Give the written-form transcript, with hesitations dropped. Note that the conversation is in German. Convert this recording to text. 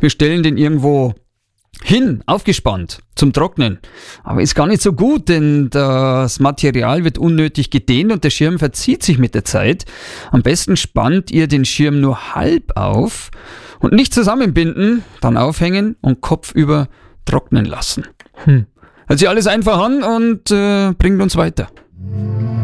Wir stellen den irgendwo hin, aufgespannt, zum Trocknen. Aber ist gar nicht so gut, denn das Material wird unnötig gedehnt und der Schirm verzieht sich mit der Zeit. Am besten spannt ihr den Schirm nur halb auf und nicht zusammenbinden, dann aufhängen und kopfüber trocknen lassen. Hört sich alles einfach an und bringt uns weiter.